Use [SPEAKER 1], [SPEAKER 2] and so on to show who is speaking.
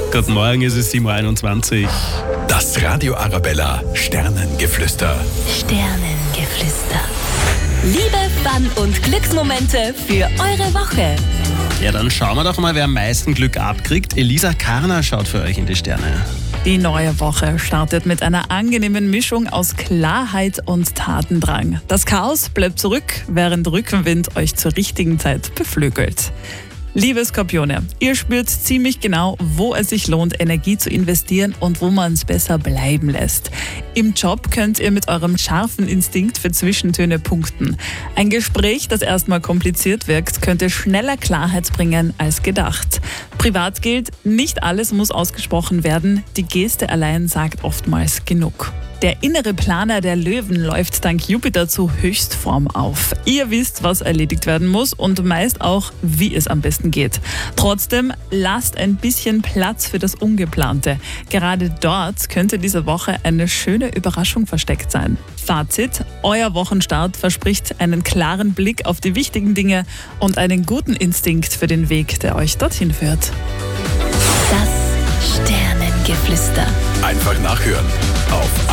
[SPEAKER 1] Guten Morgen, es ist 7.21 Uhr.
[SPEAKER 2] Das Radio Arabella Sternengeflüster.
[SPEAKER 3] Sternengeflüster. Liebe, Fun und Glücksmomente für eure Woche.
[SPEAKER 1] Ja, dann schauen wir doch mal, wer am meisten Glück abkriegt. Elisa Karner schaut für euch in die Sterne.
[SPEAKER 4] Die neue Woche startet mit einer angenehmen Mischung aus Klarheit und Tatendrang. Das Chaos bleibt zurück, während Rückenwind euch zur richtigen Zeit beflügelt. Liebe Skorpione, ihr spürt ziemlich genau, wo es sich lohnt, Energie zu investieren und wo man es besser bleiben lässt. Im Job könnt ihr mit eurem scharfen Instinkt für Zwischentöne punkten. Ein Gespräch, das erstmal kompliziert wirkt, könnte schneller Klarheit bringen als gedacht. Privat gilt, nicht alles muss ausgesprochen werden, die Geste allein sagt oftmals genug. Der innere Planer der Löwen läuft dank Jupiter zu Höchstform auf. Ihr wisst, was erledigt werden muss und meist auch, wie es am besten geht. Trotzdem lasst ein bisschen Platz für das Ungeplante. Gerade dort könnte diese Woche eine schöne Überraschung versteckt sein. Fazit: Euer Wochenstart verspricht einen klaren Blick auf die wichtigen Dinge und einen guten Instinkt für den Weg, der euch dorthin führt.
[SPEAKER 3] Das Sternengeflüster.
[SPEAKER 2] Einfach nachhören auf